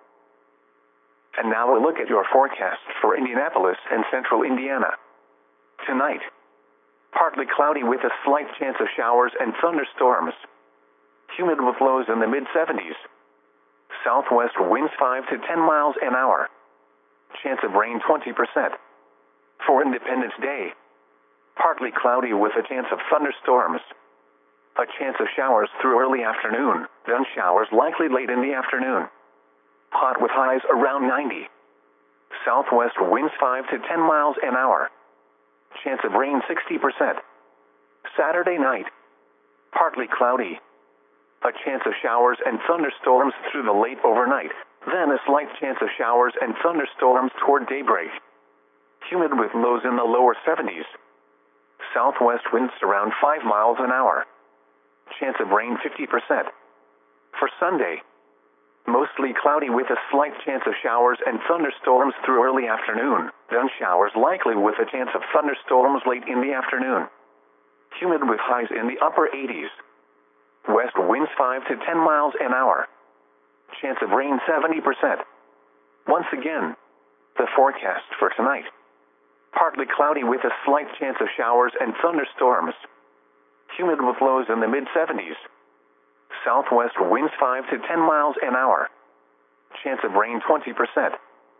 And now a look at your forecast for Indianapolis and central Indiana. Tonight, partly cloudy with a slight chance of showers and thunderstorms. Humid with lows in the mid seventies. Southwest winds five to ten miles an hour. Chance of rain twenty percent. For Independence Day, partly cloudy with a chance of thunderstorms. A chance of showers through early afternoon, then showers likely late in the afternoon. Hot with highs around ninety. Southwest winds five to ten miles an hour. Chance of rain sixty percent. Saturday night, partly cloudy. A chance of showers and thunderstorms through the late overnight, then a slight chance of showers and thunderstorms toward daybreak. Humid with lows in the lower seventies. Southwest winds around five miles an hour. Chance of rain fifty percent. For Sunday, mostly cloudy with a slight chance of showers and thunderstorms through early afternoon, then showers likely with a chance of thunderstorms late in the afternoon. Humid with highs in the upper eighties. West winds five to ten miles an hour. Chance of rain seventy percent. Once again, the forecast for tonight. Partly cloudy with a slight chance of showers and thunderstorms. Humid with lows in the mid seventies. Southwest winds five to ten miles an hour. Chance of rain twenty percent.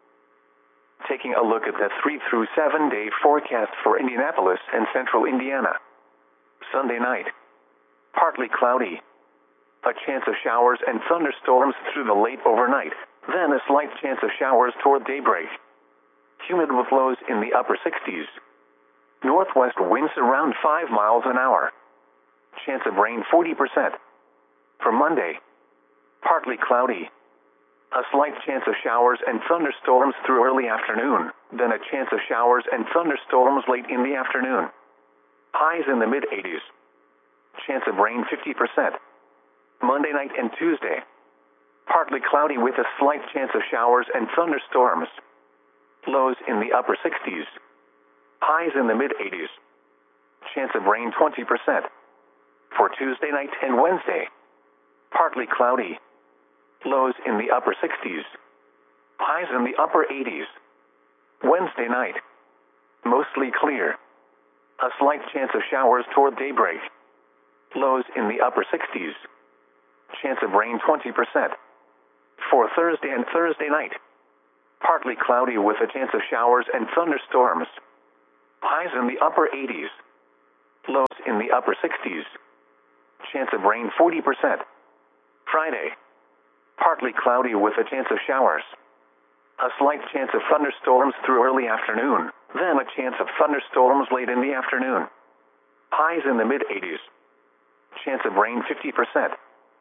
Taking a look at the three through seven day forecast for Indianapolis and central Indiana. Sunday night, partly cloudy. A chance of showers and thunderstorms through the late overnight, then a slight chance of showers toward daybreak. Humid with lows in the upper sixties. Northwest winds around five miles an hour. Chance of rain forty percent. For Monday, partly cloudy. A slight chance of showers and thunderstorms through early afternoon, then a chance of showers and thunderstorms late in the afternoon. Highs in the mid eighties. Chance of rain fifty percent. Monday night and Tuesday, partly cloudy with a slight chance of showers and thunderstorms. Lows in the upper sixties. Highs in the mid eighties. Chance of rain twenty percent. For Tuesday night and Wednesday, partly cloudy. Lows in the upper sixties. Highs in the upper eighties. Wednesday night, mostly clear. A slight chance of showers toward daybreak. Lows in the upper sixties. Chance of rain twenty percent. For Thursday and Thursday night, partly cloudy with a chance of showers and thunderstorms. Highs in the upper eighties. Lows in the upper sixties. Chance of rain forty percent. Friday, partly cloudy with a chance of showers. A slight chance of thunderstorms through early afternoon, then a chance of thunderstorms late in the afternoon. Highs in the mid-eighties. Chance of rain fifty percent.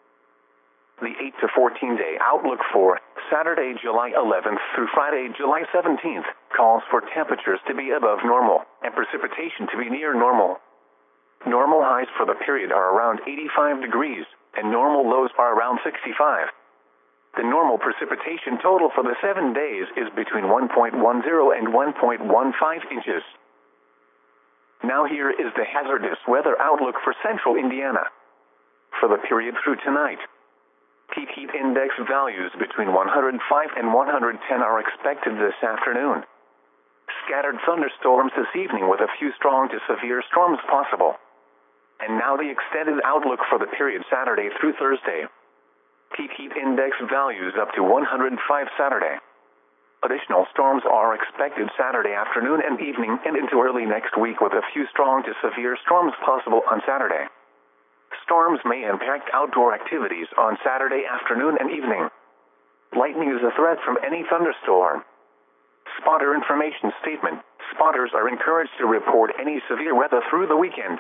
The eight to fourteen day outlook for Saturday, July eleventh through Friday, July seventeenth, calls for temperatures to be above normal and precipitation to be near normal. Normal highs for the period are around eighty-five degrees, and normal lows are around sixty-five. The normal precipitation total for the seven days is between one point one zero and one point one five inches. Now here is the hazardous weather outlook for central Indiana. For the period through tonight, heat heat index values between one hundred five and one hundred ten are expected this afternoon. Scattered thunderstorms this evening with a few strong to severe storms possible. And now the extended outlook for the period Saturday through Thursday. Heat heat index values up to one hundred five Saturday. Additional storms are expected Saturday afternoon and evening and into early next week with a few strong to severe storms possible on Saturday. Storms may impact outdoor activities on Saturday afternoon and evening. Lightning is a threat from any thunderstorm. Spotter information statement. Spotters are encouraged to report any severe weather through the weekend.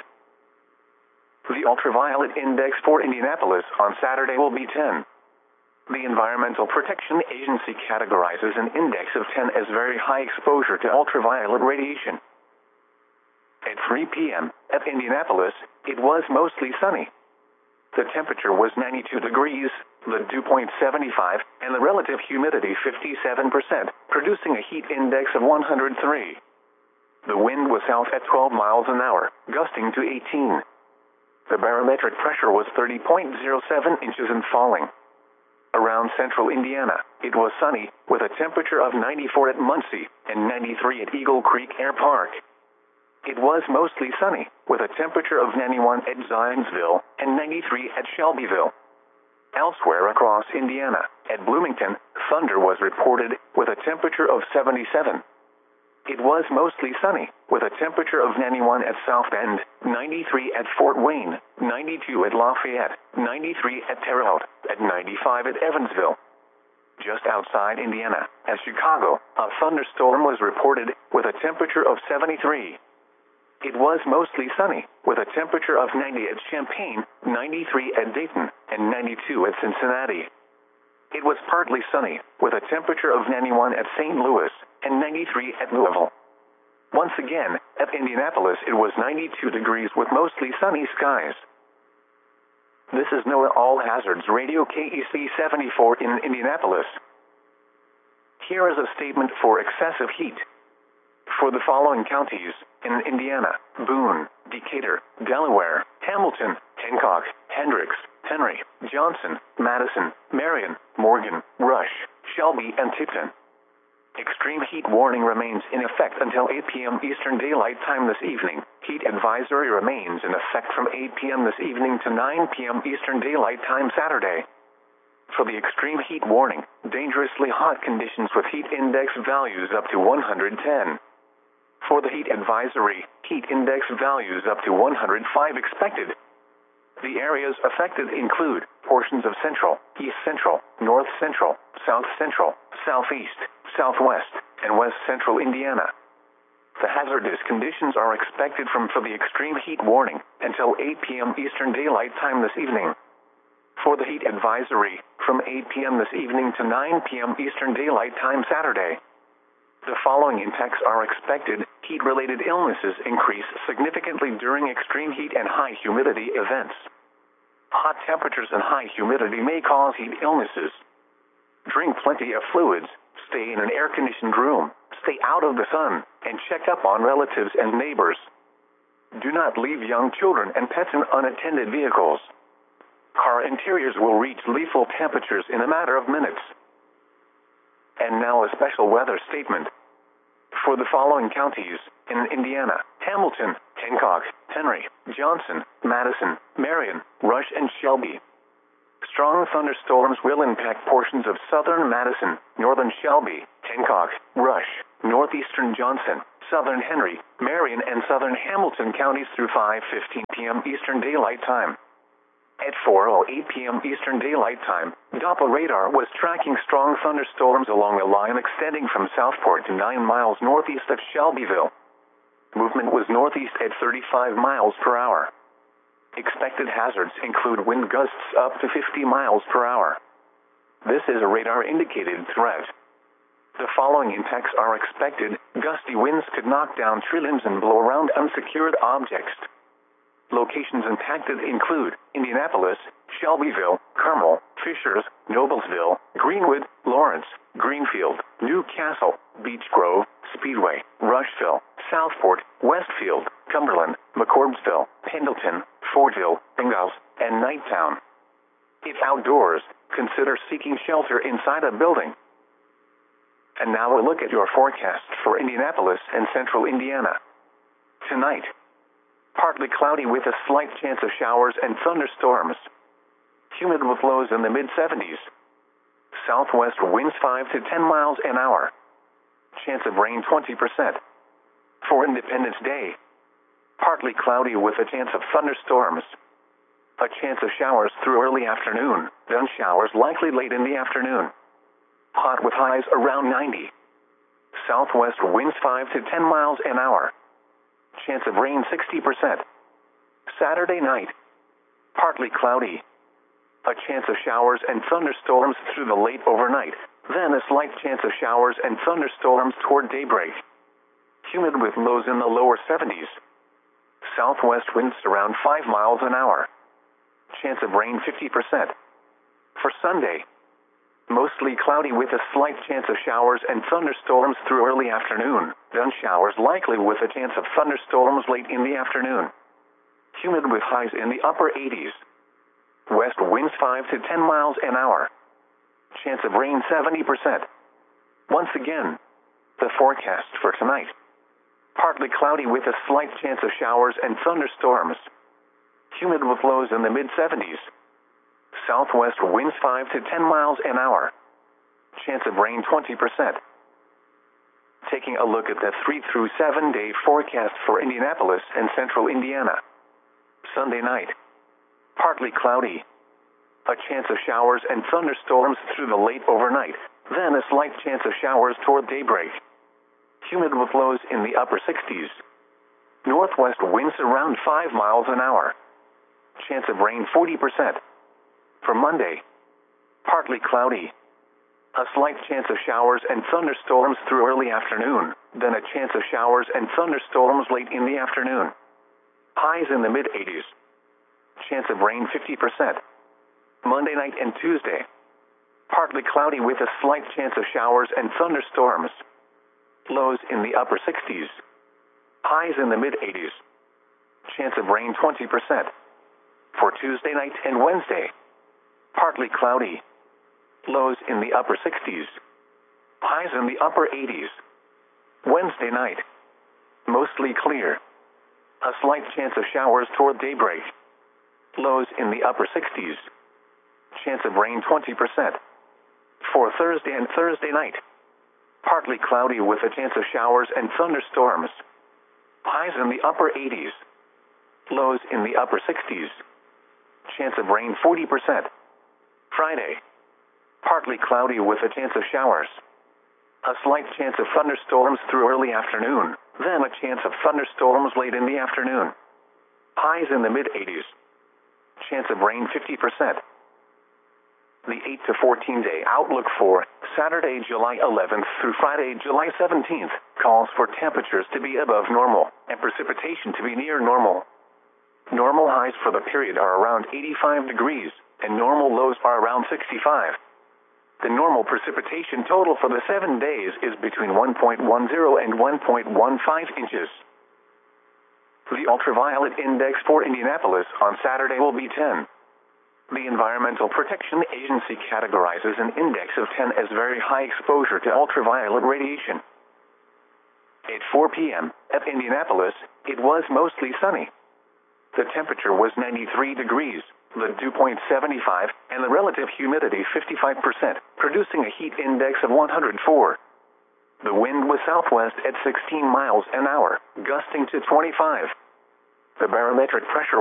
The ultraviolet index for Indianapolis on Saturday will be ten. The Environmental Protection Agency categorizes an index of ten as very high exposure to ultraviolet radiation. At three p m at Indianapolis, it was mostly sunny. The temperature was ninety-two degrees, the dew point seventy-five, and the relative humidity fifty-seven percent, producing a heat index of one hundred three. The wind was south at twelve miles an hour, gusting to eighteen. The barometric pressure was thirty point zero seven inches and falling. Around central Indiana, it was sunny, with a temperature of ninety-four at Muncie and ninety-three at Eagle Creek Air Park. It was mostly sunny, with a temperature of ninety-one at Zionsville and ninety-three at Shelbyville. Elsewhere across Indiana, at Bloomington, thunder was reported, with a temperature of seventy-seven. It was mostly sunny, with a temperature of ninety-one at South Bend, ninety-three at Fort Wayne, ninety-two at Lafayette, ninety-three at Terre Haute, at ninety-five at Evansville. Just outside Indiana, at Chicago, a thunderstorm was reported, with a temperature of seventy-three. It was mostly sunny, with a temperature of ninety at Champaign, ninety-three at Dayton, and ninety-two at Cincinnati. It was partly sunny, with a temperature of ninety-one at Saint Louis, and ninety-three at Louisville. Once again, at Indianapolis it was ninety-two degrees with mostly sunny skies. This is NOAA All Hazards Radio K E C seventy-four in Indianapolis. Here is a statement for excessive heat. For the following counties, in Indiana: Boone, Decatur, Delaware, Hamilton, Hancock, Hendricks, Henry, Johnson, Madison, Marion, Morgan, Rush, Shelby, and Tipton. Extreme heat warning remains in effect until eight p m Eastern Daylight Time this evening. Heat advisory remains in effect from eight p m this evening to nine p m Eastern Daylight Time Saturday. For the extreme heat warning, dangerously hot conditions with heat index values up to one hundred ten. For the heat advisory, heat index values up to one hundred five expected. The areas affected include portions of central, east central, north central, south central, southeast, southwest, and west central Indiana. The hazardous conditions are expected from for the extreme heat warning until eight p m Eastern Daylight Time this evening. For the heat advisory, from eight p m this evening to nine p m Eastern Daylight Time Saturday. The following impacts are expected. Heat-related illnesses increase significantly during extreme heat and high humidity events. Hot temperatures and high humidity may cause heat illnesses. Drink plenty of fluids, stay in an air-conditioned room, stay out of the sun, and check up on relatives and neighbors. Do not leave young children and pets in unattended vehicles. Car interiors will reach lethal temperatures in a matter of minutes. And now a special weather statement. For the following counties, in Indiana: Hamilton, Hancock, Henry, Johnson, Madison, Marion, Rush, and Shelby. Strong thunderstorms will impact portions of southern Madison, northern Shelby, Hancock, Rush, northeastern Johnson, southern Henry, Marion, and southern Hamilton counties through five fifteen p.m. Eastern Daylight Time. At four oh eight p.m. Eastern Daylight Time, Doppler radar was tracking strong thunderstorms along a line extending from Southport to nine miles northeast of Shelbyville. Movement was northeast at thirty-five miles per hour. Expected hazards include wind gusts up to fifty miles per hour. This is a radar-indicated threat. The following impacts are expected. Gusty winds could knock down tree limbs and blow around unsecured objects. Locations impacted include Indianapolis, Shelbyville, Carmel, Fishers, Noblesville, Greenwood, Lawrence, Greenfield, Newcastle, Beech Grove, Speedway, Rushville, Southport, Westfield, Cumberland, McCordsville, Pendleton, Fordville, Ingalls, and Knighttown. If outdoors, consider seeking shelter inside a building. And now a look at your forecast for Indianapolis and central Indiana. Tonight, partly cloudy with a slight chance of showers and thunderstorms. Humid with lows in the mid seventies. Southwest winds five to ten miles an hour. Chance of rain twenty percent. For Independence Day, partly cloudy with a chance of thunderstorms. A chance of showers through early afternoon, then showers likely late in the afternoon. Hot with highs around ninety. Southwest winds five to ten miles an hour. Chance of rain sixty percent. Saturday night, partly cloudy. A chance of showers and thunderstorms through the late overnight, then a slight chance of showers and thunderstorms toward daybreak. Humid with lows in the lower seventies. Southwest winds around five miles an hour. Chance of rain fifty percent. For Sunday, mostly cloudy with a slight chance of showers and thunderstorms through early afternoon, then showers likely with a chance of thunderstorms late in the afternoon. Humid with highs in the upper eighties. West winds five to ten miles an hour. Chance of rain seventy percent. Once again, the forecast for tonight. Partly cloudy with a slight chance of showers and thunderstorms. Humid with lows in the mid seventies. Southwest winds five to ten miles an hour. Chance of rain twenty percent. Taking a look at the three through seven day forecast for Indianapolis and central Indiana. Sunday night, partly cloudy. A chance of showers and thunderstorms through the late overnight, then a slight chance of showers toward daybreak. Humid with lows in the upper sixties. Northwest winds around five miles an hour. Chance of rain forty percent. For Monday, partly cloudy. A slight chance of showers and thunderstorms through early afternoon, then a chance of showers and thunderstorms late in the afternoon. Highs in the mid eighties. Chance of rain fifty percent. Monday night and Tuesday, partly cloudy with a slight chance of showers and thunderstorms. Lows in the upper sixties. Highs in the mid eighties. Chance of rain twenty percent. For Tuesday night and Wednesday, partly cloudy. Lows in the upper sixties. Highs in the upper eighties. Wednesday night, mostly clear. A slight chance of showers toward daybreak. Lows in the upper sixties. Chance of rain twenty percent. For Thursday and Thursday night, partly cloudy with a chance of showers and thunderstorms. Highs in the upper eighties. Lows in the upper sixties. Chance of rain forty percent. Friday, partly cloudy with a chance of showers. A slight chance of thunderstorms through early afternoon, then a chance of thunderstorms late in the afternoon. Highs in the mid eighties. Chance of rain fifty percent. The eight to fourteen day outlook for Saturday, July eleventh through Friday, July seventeenth, calls for temperatures to be above normal and precipitation to be near normal. Normal highs for the period are around eighty-five degrees, and normal lows are around sixty-five. The normal precipitation total for the seven days is between one point one zero and one point one five inches. The ultraviolet index for Indianapolis on Saturday will be ten. The Environmental Protection Agency categorizes an index of ten as very high exposure to ultraviolet radiation. At four p.m. at Indianapolis, it was mostly sunny. The temperature was ninety-three degrees, the dew point seventy-five, and the relative humidity fifty-five percent, producing a heat index of one hundred four. The wind was southwest at sixteen miles an hour, gusting to twenty-five. The barometric pressure